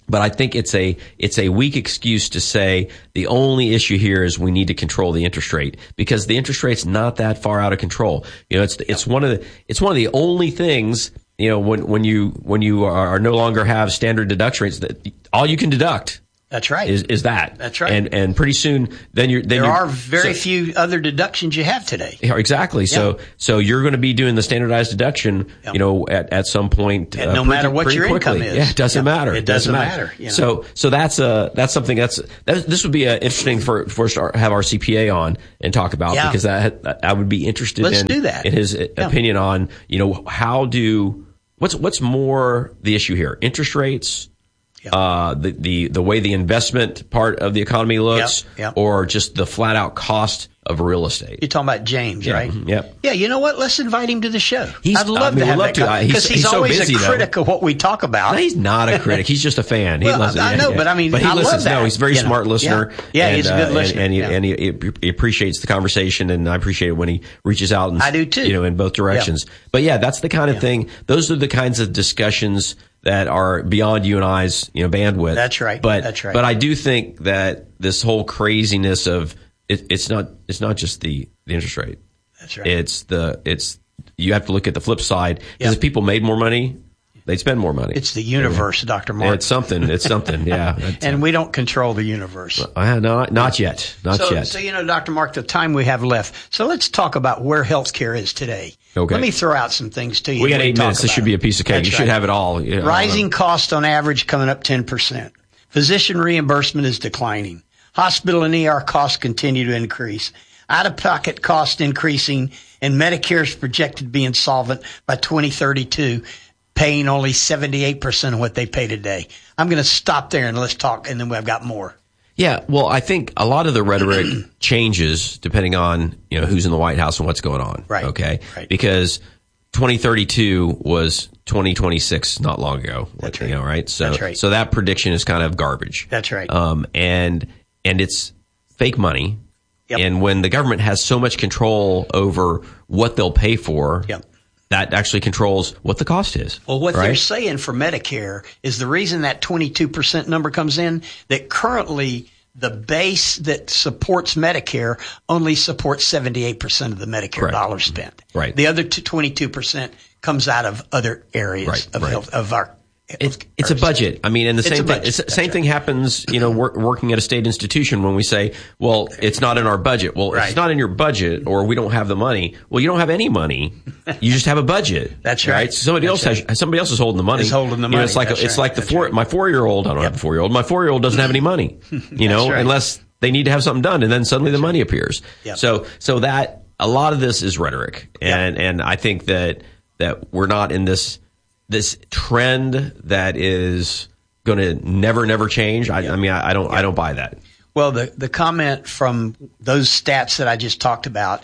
But I think it's a it's a weak excuse to say the only issue here is we need to control the interest rate, because the interest rate's not that far out of control. You know, it's it's one of the it's one of the only things, you know, when when you when you are, are no longer have standard deduction rates, that all you can deduct. That's right. Is is that? That's right. And and pretty soon, then you're. Then there you're, are very so, few other deductions you have today. Exactly. Yeah. So so you're going to be doing the standardized deduction, yep. you know, at, at some point. And uh, no pretty, matter what your quickly. income is. Yeah, it doesn't yep. matter. It doesn't, doesn't matter. matter you know? So so that's a that's something that's that, this would be a interesting for for us to have our C P A on and talk about, yeah. because that I would be interested Let's in do that. in his yeah. opinion on, you know, how do what's what's more the issue here, interest rates. Yep. Uh, the, the, the way the investment part of the economy looks, yep. Yep. or just the flat out cost of real estate. You're talking about James, yeah. right? Yep. Yeah. You know what? Let's invite him to the show. He's, I'd love I mean, to have love that because he's, he's, he's always so busy, a critic though. of what we talk about. No, he's not a critic. He's just a fan. well, he loves I it. know, yeah. but I mean, but he I listens. love that. No, he's a very you smart know? listener. Yeah, yeah and, he's a good uh, listener. And, and, yeah. he, and he, he appreciates the conversation, and I appreciate it when he reaches out. And, I do too. You know, in both directions. Yeah. But yeah, that's the kind of yeah. thing. Those are the kinds of discussions that are beyond you and I's, you know, bandwidth. That's right. But That's right. But I do think that this whole craziness of it, it's not it's not just the, the interest rate. That's right. It's the it's you have to look at the flip side, because yep. if people made more money, they'd spend more money. It's the universe, yeah. Doctor Mark. It's something. It's something. Yeah. And we don't control the universe. Uh, no, not yet. Not so, yet. So, you know, Doctor Mark, the time we have left. So let's talk about where healthcare is today. Okay. Let me throw out some things to you. We got eight minutes. This should be a piece of cake. That's you right. should have it all. You know, Rising cost on average coming up ten percent. Physician reimbursement is declining. Hospital and E R costs continue to increase. Out-of-pocket cost increasing, and Medicare is projected to be insolvent by twenty thirty-two, paying only seventy-eight percent of what they pay today. I'm going to stop there and let's talk, and then we've got more. Yeah, well, I think a lot of the rhetoric changes depending on, you know, who's in the White House and what's going on. Right. Okay. Right. Because twenty thirty-two was twenty twenty-six not long ago. That's you right. know, right? So, That's right. so that prediction is kind of garbage. That's right. Um, and and it's fake money. Yep. And when the government has so much control over what they'll pay for, yep. that actually controls what the cost is. Well, what right? they're saying for Medicare is the reason that twenty-two percent number comes in, that currently the base that supports Medicare only supports seventy-eight percent of the Medicare Correct. dollars spent. Right. The other twenty-two percent comes out of other areas right. of right. health, of our It's, it's a budget. I mean, and the It's same a thing, budget. it's, That's same right. thing happens, you know, work, working at a state institution when we say, well, it's not in our budget. Well, Right. if it's not in your budget, or we don't have the money, well, you don't have any money. You just have a budget. That's right. So somebody That's else has, somebody else is holding the money. Is holding the You know, money. it's like, That's it's right. like the That's four, right. my four-year-old, I don't Yep. have a four-year-old. My four-year-old doesn't have any money, you know, right. unless they need to have something done, and then suddenly the money appears. Yep. So, so that, a lot of this is rhetoric. And, Yep. and I think that, that we're not in this, this trend that is going to never, never change. I, Yeah. I mean, I, I don't, Yeah. I don't buy that. Well, the, the comment from those stats that I just talked about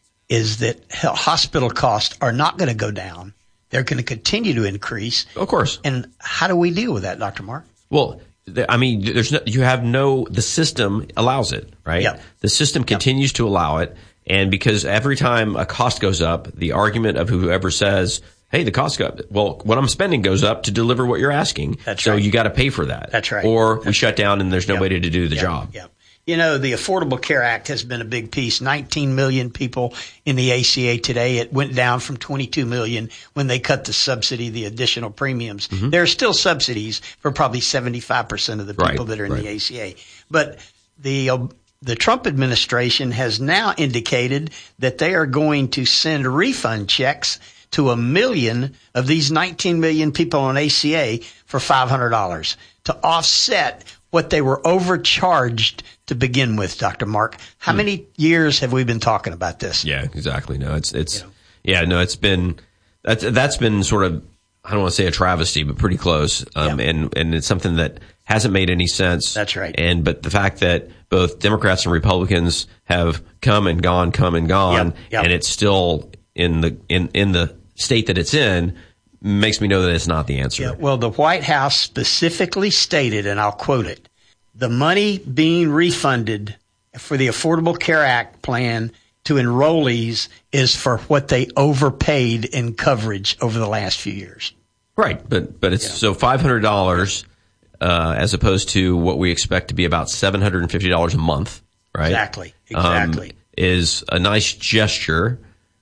is that hell, hospital costs are not going to go down. They're going to continue to increase. Of course. And how do we deal with that, Doctor Mark? Well, th- I mean, there's no, you have no, the system allows it, right? Yep. The system continues to allow it. And because every time a cost goes up, the argument of whoever says, hey, the cost go up. Well, what I'm spending goes up to deliver what you're asking. That's so right. you got to pay for that. That's right. Or That's we shut down and there's nobody Yep. to do the Yep. job. Yep. You know, the Affordable Care Act has been a big piece. nineteen million people in the A C A today. It went down from twenty-two million when they cut the subsidy, the additional premiums. Mm-hmm. There are still subsidies for probably seventy-five percent of the people Right, that are in right. the A C A. But the uh, the Trump administration has now indicated that they are going to send refund checks to a million of these nineteen million people on A C A for five hundred dollars to offset what they were overcharged to begin with, Doctor Mark. How Hmm. many years have we been talking about this? Yeah, exactly. No, it's, it's, You know. yeah, no, it's been, that's, that's been sort of, I don't want to say a travesty, but pretty close. Um, Yeah. and, and it's something that hasn't made any sense. That's right. And, but the fact that both Democrats and Republicans have come and gone, come and gone, Yep, yep. and it's still in the, in, in the state that it's in, makes me know that it's not the answer. Yeah, well, the White House specifically stated, and I'll quote it, the money being refunded for the Affordable Care Act plan to enrollees is for what they overpaid in coverage over the last few years. Right. But, but it's Yeah. so five hundred dollars, uh, as opposed to what we expect to be about seven hundred fifty dollars a month, right? Exactly. Exactly. Um, is a nice gesture.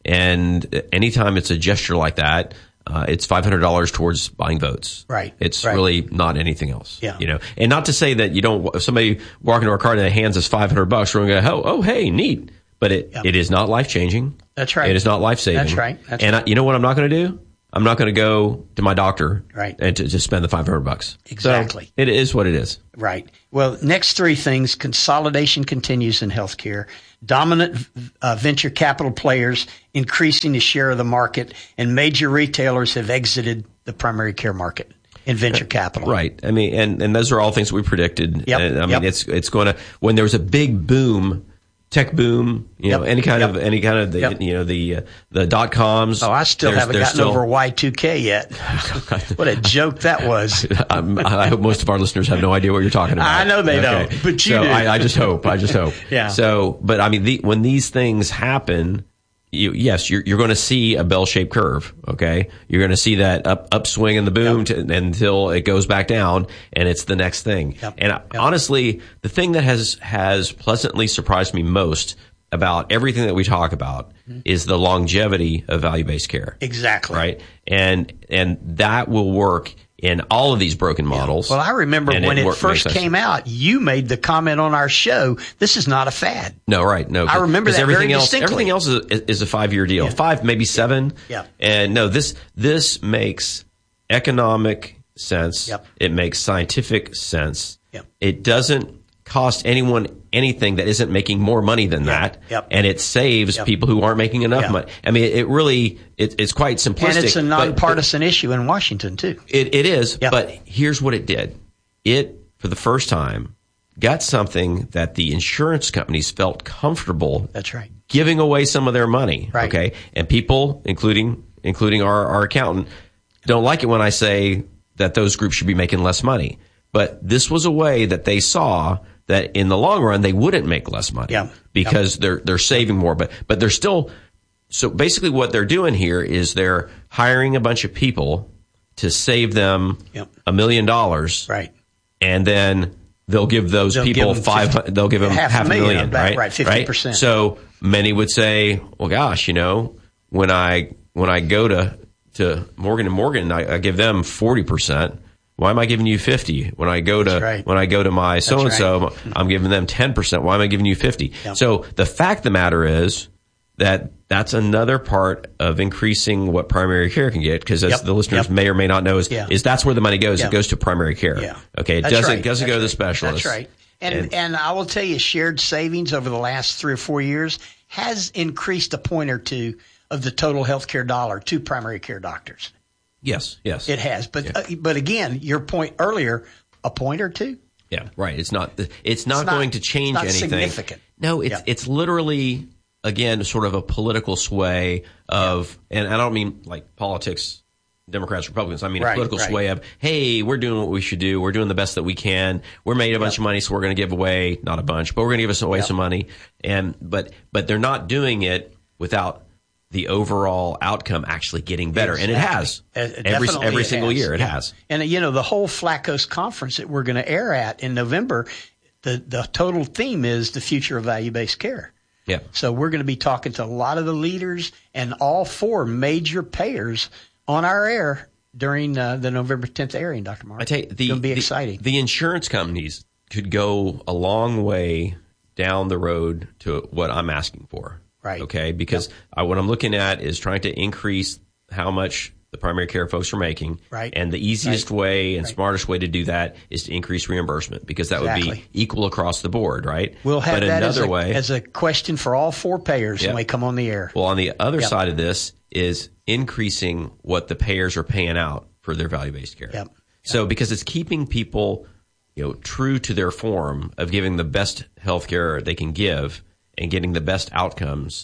And anytime it's a gesture like that, uh, it's five hundred dollars towards buying votes. Right. It's right. really not anything else. Yeah. You know, and not to say that you don't, if somebody walking to our car and they hands us five hundred bucks, we're going to go, oh, oh, hey, neat. But it, yep. it is not life changing. That's right. It is not life saving. That's right. That's and right. I, you know what I'm not going to do? I'm not going to go to my doctor right. and to just spend the five hundred bucks. Exactly. So it is what it is. Right. Well, next three things: consolidation continues in healthcare, dominant uh, venture capital players increasing the share of the market, and major retailers have exited the primary care market in venture capital. Right. I mean, and, and those are all things we predicted. Yep. And, I mean, yep. it's it's going to, when there was a big boom, tech boom, you know, Yep. any kind Yep. of any kind of the Yep. you know the uh, the dot coms. Oh, I still there's- haven't there's gotten still, over Y two K yet. What a joke that was. I'm, I hope most of our listeners have no idea what you're talking about. I know they don't, but you so do. I, I just hope. I just hope. Yeah. So, but I mean, the, when these things happen, you, yes, you're, you're going to see a bell-shaped curve. Okay, you're going to see that up upswing in the boom Yep. to, until it goes back down, and it's the next thing. Yep. And Yep. honestly, the thing that has has pleasantly surprised me most about everything that we talk about mm-hmm. is the longevity of value-based care. Exactly. Right, and and that will work in all of these broken models. Well, I remember when it, it work, first came out, you made the comment on our show, this is not a fad. No, right. No, I remember that everything very else, distinctly. Everything else is, is a five-year deal. Yeah. Five, maybe seven. Yeah. And no, this this makes economic sense. Yep. It makes scientific sense. Yep. It doesn't cost anyone anything that isn't making more money than Yep. that. Yep. And it saves Yep. people who aren't making enough Yep. money. I mean, it, it really, it, it's quite simplistic. And it's a but- nonpartisan issue in Washington, too. It, it is, Yep. but here's what it did. It, for the first time, got something that the insurance companies felt comfortable That's right. giving away some of their money. Right. Okay. And people, including including our, our accountant, don't like it when I say that those groups should be making less money. But this was a way that they saw that in the long run they wouldn't make less money. Yeah. Because Yep. they're they're saving more. But but they're still, so basically what they're doing here is they're hiring a bunch of people to save them Yep. a million dollars. Right. And then they'll give those They'll people give them five. fifty, they'll give them half half, a a million, million, about- right? right, fifty percent. So many would say, "Well, gosh, you know, when I when I go to to Morgan and Morgan, I, I give them forty percent. Why am I giving you fifty? When I go to That's right. when I go to my so and so, right. I'm giving them ten percent. Why am I giving you fifty? Yep. So the fact of the matter is that that's another part of increasing what primary care can get, because as Yep. the listeners Yep. may or may not know, is, Yeah. is that's where the money goes. Yeah. It goes to primary care. Yeah. Okay. It That's doesn't right. doesn't That's go to the right. specialists. That's right. And, And- and I will tell you, shared savings over the last three or four years has increased a point or two of the total healthcare dollar to primary care doctors. Yes. Yes. It has. But Yeah. uh, but again, your point earlier, a point or two? Yeah, right. It's not. It's not It's not- going to change it's not anything. significant. No, it's Yeah. it's literally again sort of a political sway of, and I don't mean like politics, Democrats, Republicans. I mean Right, a political right. sway of, hey, we're doing what we should do. We're doing the best that we can. We're made a bunch Yep. of money, so we're going to give away not a bunch, but we're going to give us away Yep. some money. And but but they're not doing it without the overall outcome actually getting better, and it has Uh, every definitely every it single has. year. It Yeah. has. And, you know, the whole Flat Coast Conference that we're going to air at in November, the, the total theme is the future of value-based care. Yeah. So we're going to be talking to a lot of the leaders and all four major payers on our air during uh, the November tenth airing, Doctor Mark. I tell you, the, it's going to be the- exciting. The insurance companies could go a long way down the road to what I'm asking for. Right. Okay. Because I, what I'm looking at is trying to increase how much the primary care folks are making. Right. And the easiest Right. way and Right. smartest way to do that is to increase reimbursement, because that would Exactly. be equal across the board, right? We'll have but that as another a, way, as a question for all four payers Yep. when we come on the air. well, on the other Yep. side of this is increasing what the payers are paying out for their value-based care. Yep. So because it's keeping people, you know, true to their form of giving the best health care they can give and getting the best outcomes,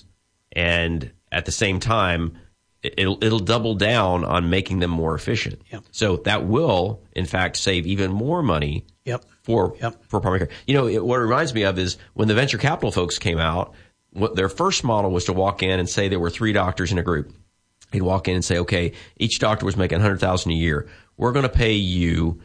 and at the same time, it'll it'll double down on making them more efficient. Yep. So that will, in fact, save even more money Yep. for Yep. for primary care. You know, it, what it reminds me of is when the venture capital folks came out, what their first model was to walk in and say there were three doctors in a group. He'd walk in and say, okay, each doctor was making one hundred thousand dollars a year. We're going to pay you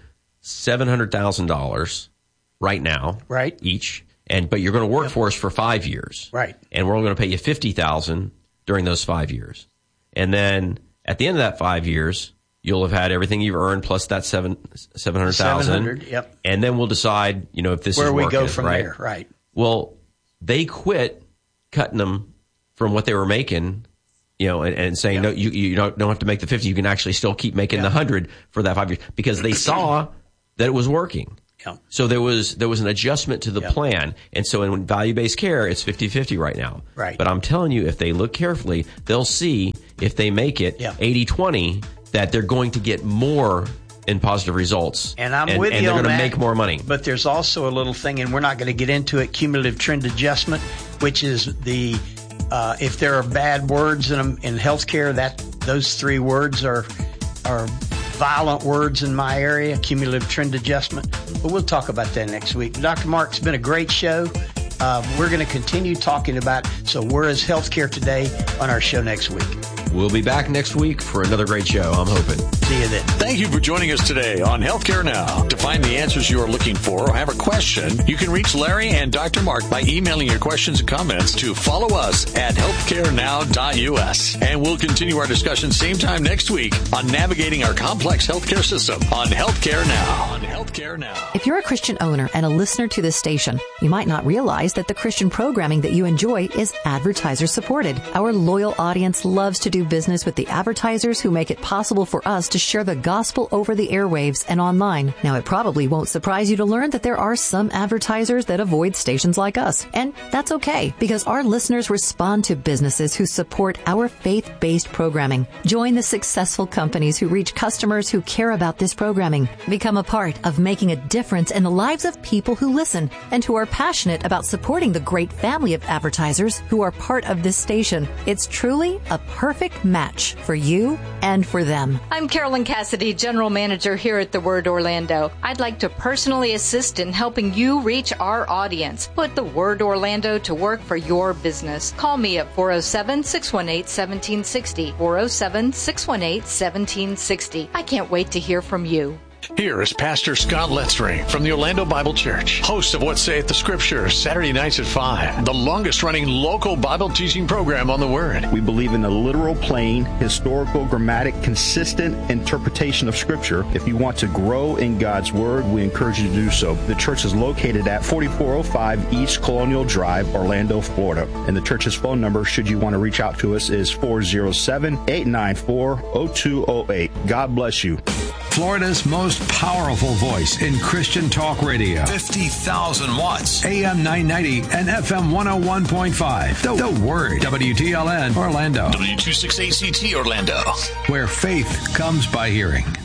seven hundred thousand dollars right now, right, each, and but you're going to work yep. for us for five years, right, and we're only going to pay you fifty thousand dollars during those five years, and then at the end of that five years, you'll have had everything you've earned plus that seven seven hundred thousand. Yep. And then we'll decide, you know, if this where is we working, go from right? there. Right. Well, they quit cutting them from what they were making, you know, and, and saying, yeah. no, you, you don't, don't have to make the fifty. You can actually still keep making yeah. the hundred for that five years because they saw that it was working. Yeah. So there was there was an adjustment to the yeah. plan. And so in value-based care, it's fifty-fifty right now. Right. But I'm telling you, if they look carefully, they'll see if they make it yeah. eighty twenty that they're going to get more in positive results. And I'm and, with and you they're on going to that, make more money. But there's also a little thing, and we're not going to get into it, cumulative trend adjustment, which is the uh, if there are bad words in them in healthcare, that those three words are are violent words in my area, cumulative trend adjustment. But we'll talk about that next week. Doctor Mark, it's been a great show. Uh, we're going to continue talking about, so where is healthcare today on our show next week. We'll be back next week for another great show, I'm hoping. See you then. Thank you for joining us today on Healthcare Now. To find the answers you are looking for or have a question, you can reach Larry and Doctor Mark by emailing your questions and comments to follow us at healthcare now dot u s. And we'll continue our discussion same time next week on navigating our complex healthcare system on Healthcare Now. On Healthcare Now. If you're a Christian owner and a listener to this station, you might not realize that the Christian programming that you enjoy is advertiser supported. Our loyal audience loves to do business with the advertisers who make it possible for us to share the gospel over the airwaves and online. Now, it probably won't surprise you to learn that there are some advertisers that avoid stations like us. And that's okay, because our listeners respond to businesses who support our faith-based programming. Join the successful companies who reach customers who care about this programming. Become a part of making a difference in the lives of people who listen and who are passionate about supporting the great family of advertisers who are part of this station. It's truly a perfect match for you and for them. I'm Carolyn Cassidy, General Manager here at The Word Orlando. I'd like to personally assist in helping you reach our audience. Put The Word Orlando to work for your business. Call me at four oh seven, six one eight, one seven six oh, four oh seven, six one eight, one seven six oh. I can't wait to hear from you. Here is Pastor Scott Letzring from the Orlando Bible Church, host of What Saith the Scripture, Saturday nights at five, the longest-running local Bible teaching program on the Word. We believe in a literal, plain, historical, grammatic, consistent interpretation of Scripture. If you want to grow in God's Word, we encourage you to do so. The church is located at forty-four oh five East Colonial Drive, Orlando, Florida. And the church's phone number, should you want to reach out to us, is four oh seven, eight nine four, oh two oh eight. God bless you. Florida's most powerful voice in Christian talk radio. fifty thousand watts. A M nine ninety and F M one oh one point five. The, the Word. W T L N Orlando. W two sixty-eight C T Orlando. Where faith comes by hearing.